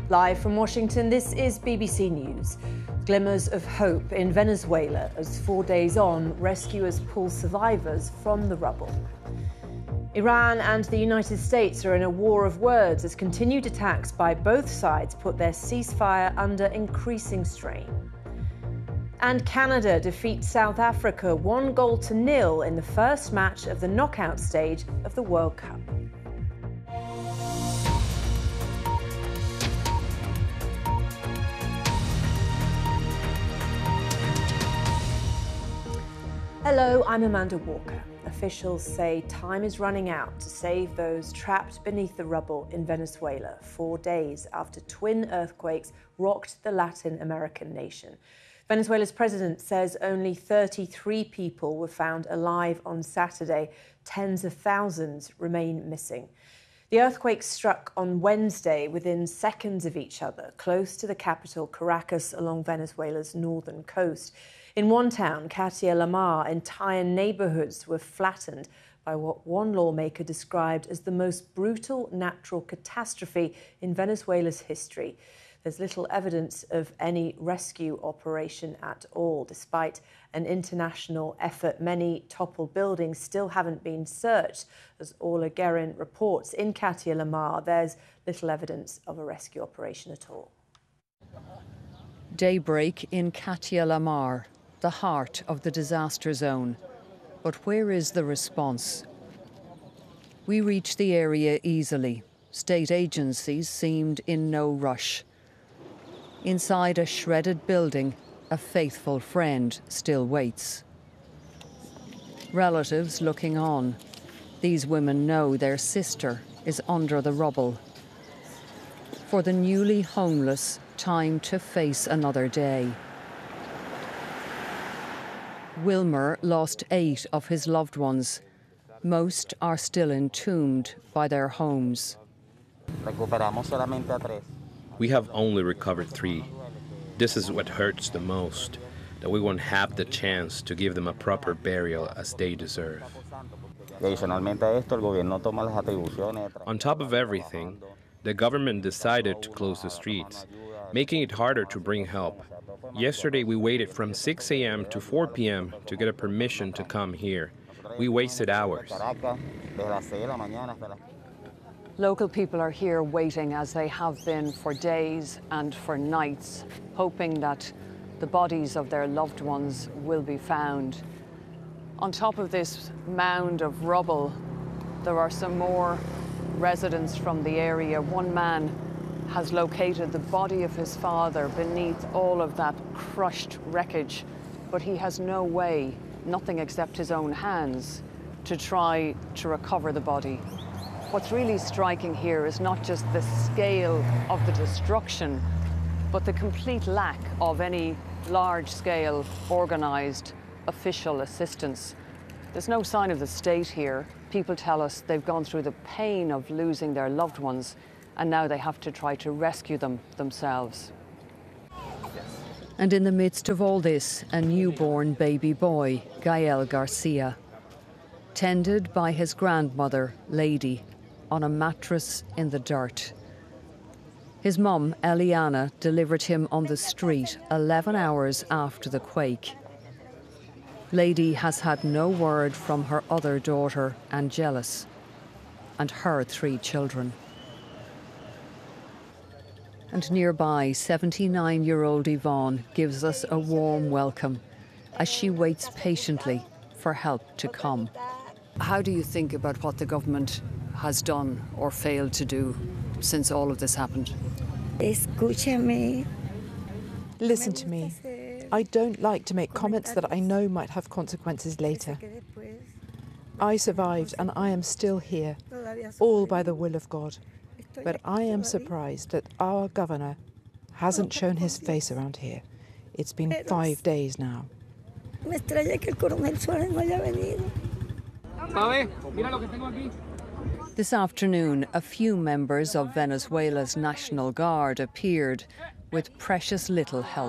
Live from Washington, this is BBC News. Glimmers of hope in Venezuela as 4 days on, rescuers pull survivors from the rubble. Iran and the United States are in a war of words as continued attacks by both sides put their ceasefire under increasing strain. And Canada defeats South Africa 1-0 in the first match of the knockout stage of the World Cup. Hello, I'm Amanda Walker. Officials say time is running out to save those trapped beneath the rubble in Venezuela 4 days after twin earthquakes rocked the Latin American nation. Venezuela's president says only 33 people were found alive on Saturday. Tens of thousands remain missing. The earthquakes struck on Wednesday within seconds of each other, close to the capital, Caracas, along Venezuela's northern coast. In one town, Catia-La-Mar, entire neighbourhoods were flattened by what one lawmaker described as the most brutal natural catastrophe in Venezuela's history. There's little evidence of any rescue operation at all. Despite an international effort, many toppled buildings still haven't been searched. As Orla Guerin reports, in Catia-La-Mar, there's little evidence of a rescue operation at all. Daybreak in Catia-La-Mar, the heart of the disaster zone. But where is the response? We reached the area easily. State agencies seemed in no rush. Inside a shredded building, a faithful friend still waits. Relatives looking on. These women know their sister is under the rubble. For the newly homeless, time to face another day. Wilmer lost 8 of his loved ones. Most are still entombed by their homes. We have only recovered 3. This is what hurts the most, that we won't have the chance to give them a proper burial as they deserve. On top of everything, the government decided to close the streets, making it harder to bring help. Yesterday we waited from 6 a.m. to 4 p.m. to get a permission to come here. We wasted hours. Local people are here waiting, as they have been for days and for nights, hoping that the bodies of their loved ones will be found. On top of this mound of rubble, there are some more residents from the area. One man has located the body of his father beneath all of that crushed wreckage, but he has no way, nothing except his own hands, to try to recover the body. What's really striking here is not just the scale of the destruction, but the complete lack of any large-scale, organised, official assistance. There's no sign of the state here. People tell us they've gone through the pain of losing their loved ones, and now they have to try to rescue them themselves. And in the midst of all this, a newborn baby boy, Gael Garcia, tended by his grandmother, Lady, on a mattress in the dirt. His mum, Eliana, delivered him on the street 11 hours after the quake. Lady has had no word from her other daughter, Angelis, and her 3 children. And nearby, 79-year-old Yvonne gives us a warm welcome as she waits patiently for help to come. How do you think about what the government has done or failed to do since all of this happened? Escúchame. Listen to me. I don't like to make comments that I know might have consequences later. I survived and I am still here, all by the will of God. But I am surprised that our governor hasn't shown his face around here. It's been 5 days now. This afternoon, a few members of Venezuela's National Guard appeared with precious little help.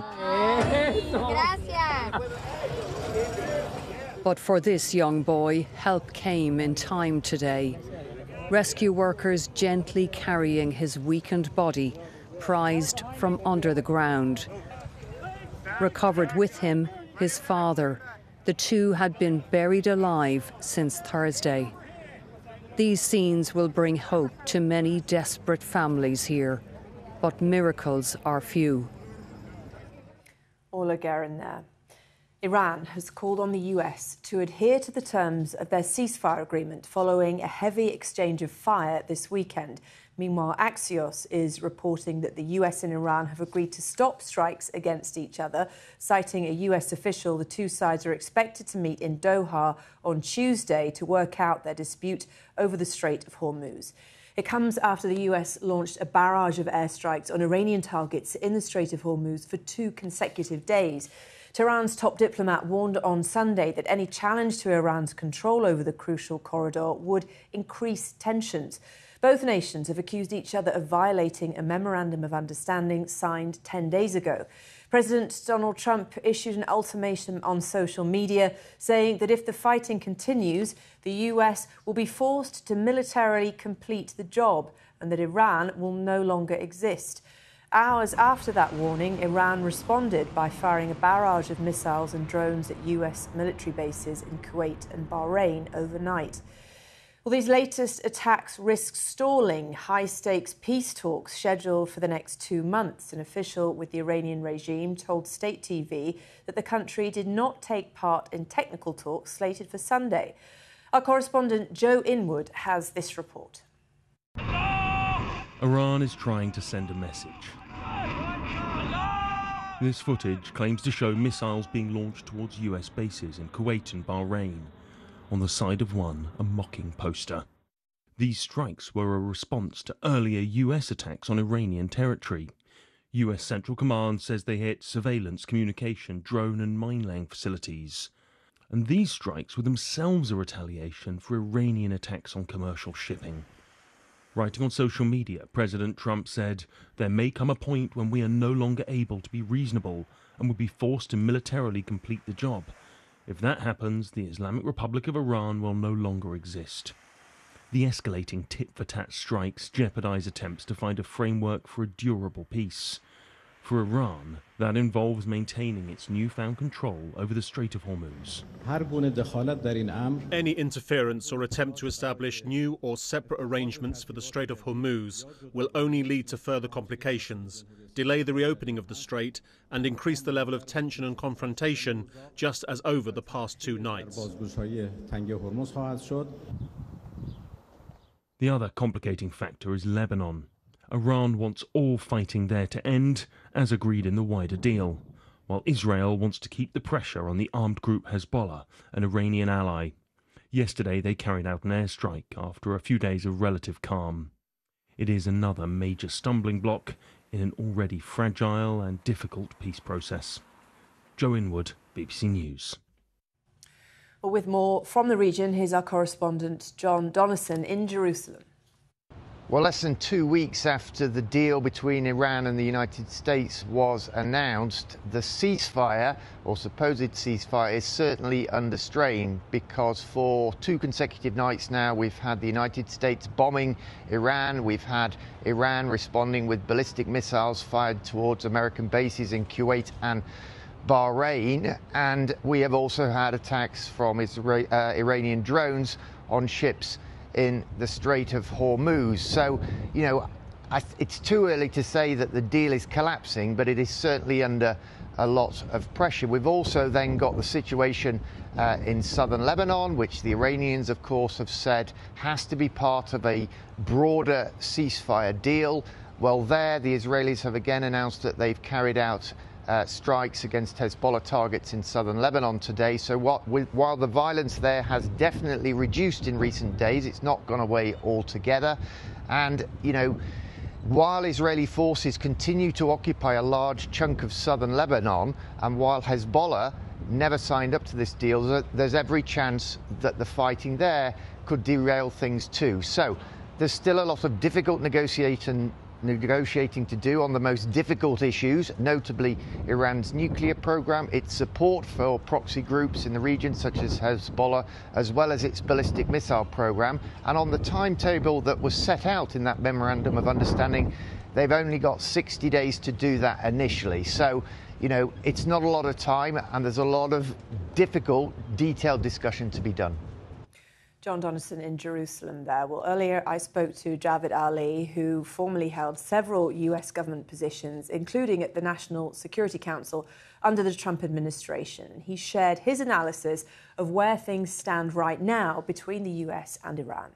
But for this young boy, help came in time today. Rescue workers gently carrying his weakened body prized from under the ground. Recovered with him, his father. The two had been buried alive since Thursday. These scenes will bring hope to many desperate families here, but miracles are few. Ola Guerin there. Iran has called on the US to adhere to the terms of their ceasefire agreement following a heavy exchange of fire this weekend. Meanwhile, Axios is reporting that the US and Iran have agreed to stop strikes against each other. Citing a US official, the two sides are expected to meet in Doha on Tuesday to work out their dispute over the Strait of Hormuz. It comes after the US launched a barrage of airstrikes on Iranian targets in the Strait of Hormuz for 2 consecutive days. Tehran's top diplomat warned on Sunday that any challenge to Iran's control over the crucial corridor would increase tensions. Both nations have accused each other of violating a memorandum of understanding signed 10 days ago. President Donald Trump issued an ultimatum on social media saying that if the fighting continues, the US will be forced to militarily complete the job and that Iran will no longer exist. Hours after that warning, Iran responded by firing a barrage of missiles and drones at US military bases in Kuwait and Bahrain overnight. Well, these latest attacks risk stalling high-stakes peace talks scheduled for the next 2 months. An official with the Iranian regime told State TV that the country did not take part in technical talks slated for Sunday. Our correspondent Joe Inwood has this report. Iran is trying to send a message. This footage claims to show missiles being launched towards US bases in Kuwait and Bahrain. On the side of one, a mocking poster. These strikes were a response to earlier US attacks on Iranian territory. US Central Command says they hit surveillance, communication, drone and mine-laying facilities. And these strikes were themselves a retaliation for Iranian attacks on commercial shipping. Writing on social media, President Trump said, "There may come a point when we are no longer able to be reasonable and would be forced to militarily complete the job. If that happens, the Islamic Republic of Iran will no longer exist." The escalating tit-for-tat strikes jeopardize attempts to find a framework for a durable peace. For Iran, that involves maintaining its newfound control over the Strait of Hormuz. Any interference or attempt to establish new or separate arrangements for the Strait of Hormuz will only lead to further complications, delay the reopening of the strait, and increase the level of tension and confrontation, just as over the past 2 nights. The other complicating factor is Lebanon. Iran wants all fighting there to end, as agreed in the wider deal, while Israel wants to keep the pressure on the armed group Hezbollah, an Iranian ally. Yesterday they carried out an airstrike after a few days of relative calm. It is another major stumbling block in an already fragile and difficult peace process. Joe Inwood, BBC News. Well, with more from the region, here's our correspondent John Donison in Jerusalem. Well, less than 2 weeks after the deal between Iran and the United States was announced, the ceasefire, or supposed ceasefire, is certainly under strain because for 2 consecutive nights now we've had the United States bombing Iran. We've had Iran responding with ballistic missiles fired towards American bases in Kuwait and Bahrain. And we have also had attacks from Iranian drones on ships in the Strait of Hormuz. So, you know, it's too early to say that the deal is collapsing, but it is certainly under a lot of pressure. We've also then got the situation in southern Lebanon, which the Iranians, of course, have said has to be part of a broader ceasefire deal. Well, there, the Israelis have again announced that they've carried out strikes against Hezbollah targets in southern Lebanon today. So while the violence there has definitely reduced in recent days, it's not gone away altogether. And, you know, while Israeli forces continue to occupy a large chunk of southern Lebanon, and while Hezbollah never signed up to this deal, there's every chance that the fighting there could derail things too. So there's still a lot of difficult negotiation negotiating to do on the most difficult issues, notably Iran's nuclear program, its support for proxy groups in the region such as Hezbollah, as well as its ballistic missile program. And on the timetable that was set out in that memorandum of understanding, they've only got 60 days to do that initially. So, you know, it's not a lot of time, and there's a lot of difficult, detailed discussion to be done. John Donnison in Jerusalem there. Well, earlier I spoke to Javad Ali, who formerly held several US government positions, including at the National Security Council under the Trump administration. He shared his analysis of where things stand right now between the US and Iran.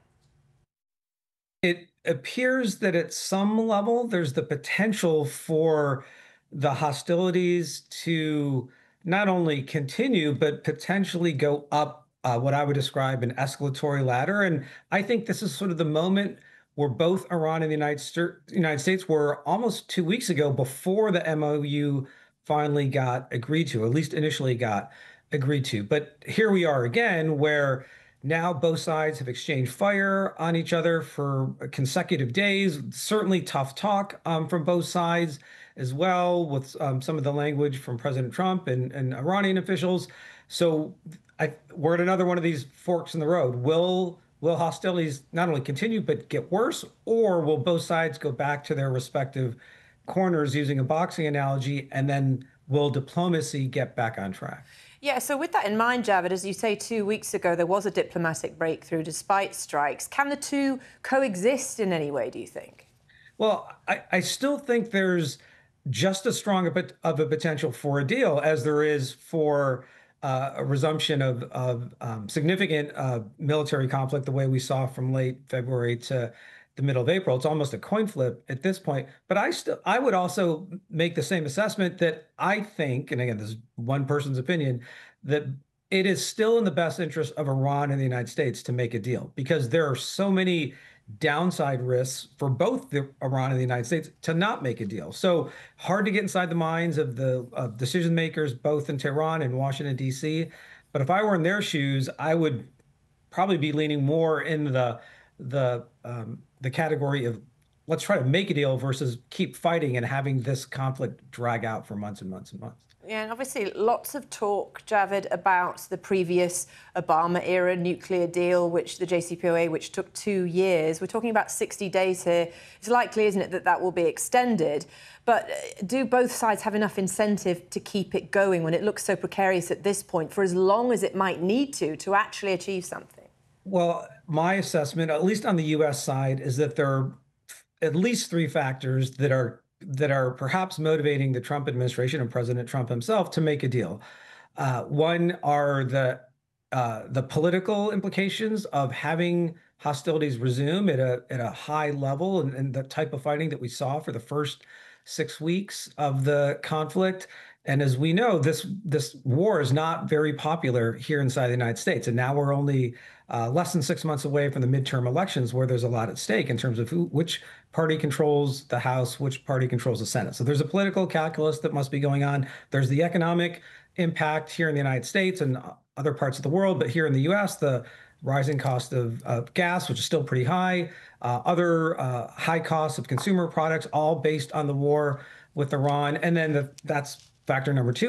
It appears that at some level there's the potential for the hostilities to not only continue, but potentially go up what I would describe an escalatory ladder. And I think this is sort of the moment where both Iran and the United States were almost 2 weeks ago, before the MOU finally got agreed to, or at least initially got agreed to. But here we are again, where now both sides have exchanged fire on each other for consecutive days. Certainly tough talk from both sides as well, with some of the language from President Trump and Iranian officials. So we're at another one of these forks in the road. Will hostilities not only continue, but get worse? Or will both sides go back to their respective corners, using a boxing analogy, and then will diplomacy get back on track? Yeah, so with that in mind, Javad, as you say, 2 weeks ago, there was a diplomatic breakthrough despite strikes. Can the two coexist in any way, do you think? Well, I still think there's just as strong of a potential for a deal as there is for a resumption of significant military conflict, the way we saw from late February to the middle of April. It's almost a coin flip at this point. But I would also make the same assessment that I think, and again, this is one person's opinion, that it is still in the best interest of Iran and the United States to make a deal, because there are so many downside risks for both Iran and the United States to not make a deal. So hard to get inside the minds of the decision makers, both in Tehran and Washington, D.C. But if I were in their shoes, I would probably be leaning more in the category of let's try to make a deal versus keep fighting and having this conflict drag out for months and months and months. Yeah, and obviously lots of talk, Javad, about the previous Obama-era nuclear deal, which the JCPOA, which took 2 years. We're talking about 60 days here. It's likely, isn't it, that will be extended. But do both sides have enough incentive to keep it going when it looks so precarious at this point, for as long as it might need to actually achieve something? Well, my assessment, at least on the U.S. side, is that there are at least 3 factors that are perhaps motivating the Trump administration and President Trump himself to make a deal. One are the political implications of having hostilities resume at a high level, and the type of fighting that we saw for the first 6 weeks of the conflict. And as we know, this war is not very popular here inside the United States. And now we're only less than 6 months away from the midterm elections, where there's a lot at stake in terms of which party controls the House, which party controls the Senate. So there's a political calculus that must be going on. There's the economic impact here in the United States and other parts of the world. But here in the U.S., the rising cost of gas, which is still pretty high, other high costs of consumer products, all based on the war with Iran. And then that's factor number 2.